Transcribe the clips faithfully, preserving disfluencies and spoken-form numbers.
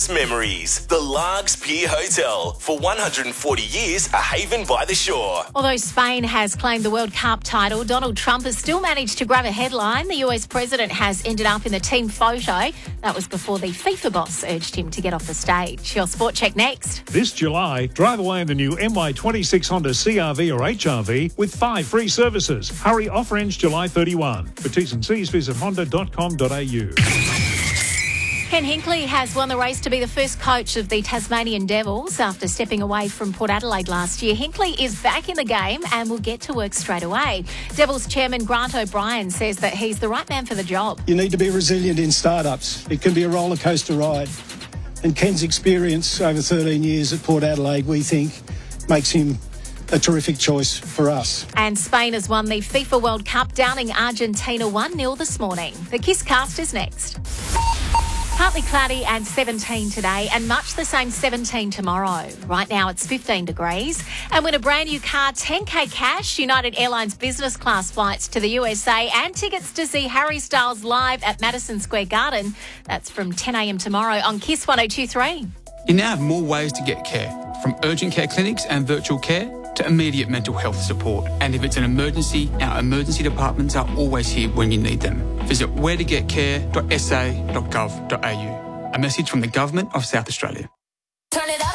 best memories. The Largs Pier Hotel. For one hundred forty years, a haven by the shore. Although Spain has claimed the World Cup title, Donald Trump has still managed to grab a headline. The U S president has ended up in the team photo. That was before the FIFA boss urged him to get off the stage. Your Sport Check next. This July, drive away in the new M Y twenty-six Honda C R V or H R V with five free services. Hurry, offer ends July thirty-first. For T's and C's, visit honda dot com dot a u. Ken Hinkley has won the race to be the first coach of the Tasmanian Devils after stepping away from Port Adelaide last year. Hinkley is back in the game and will get to work straight away. Devils chairman Grant O'Brien says that he's the right man for the job. You need to be resilient in startups. It can be a roller coaster ride. And Ken's experience over thirteen years at Port Adelaide, we think, makes him a terrific choice for us. And Spain has won the FIFA World Cup, downing Argentina one nil this morning. The Kiss Cast is next. Partly cloudy and seventeen today, and much the same seventeen tomorrow. Right now it's fifteen degrees. And win a brand new car, ten K cash, United Airlines business class flights to the U S A, and tickets to see Harry Styles live at Madison Square Garden. That's from ten a.m. tomorrow on Kiss one oh two three. You now have more ways to get care, from urgent care clinics and virtual care to immediate mental health support. And if it's an emergency, our emergency departments are always here when you need them. Visit where to get care dot s a dot gov dot a u. A message from the Government of South Australia. Turn it up.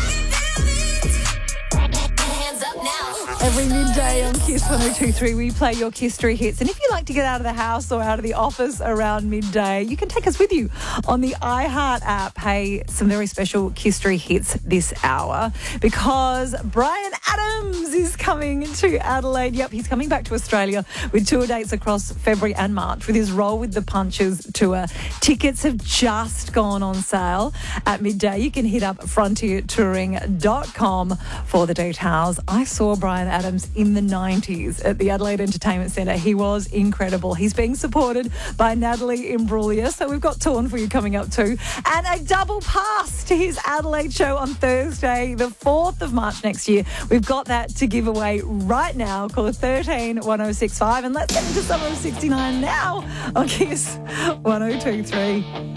Hands up now. Every midday on Kiss one oh two three, we play your Kiss three hits. And if you like to get out of the house or out of the office around midday, you can take us with you on the iHeart app. Hey, some very special Kiss three hits this hour because Bryan Adams is coming to Adelaide. Yep, he's coming back to Australia with tour dates across February and March with his Roll with the Punches tour. Tickets have just gone on sale at midday. You can hit up frontier touring dot com for the details. I saw Bryan Adams in the nineties at the Adelaide Entertainment Centre. He was incredible. He's being supported by Natalie Imbruglia, so we've got Torn for you coming up too. And a double pass to his Adelaide show on Thursday, the fourth of March next year. We've got that to give away right now. Call thirteen one oh six five and let's get into Summer of sixty-nine now on Kiss one oh two three.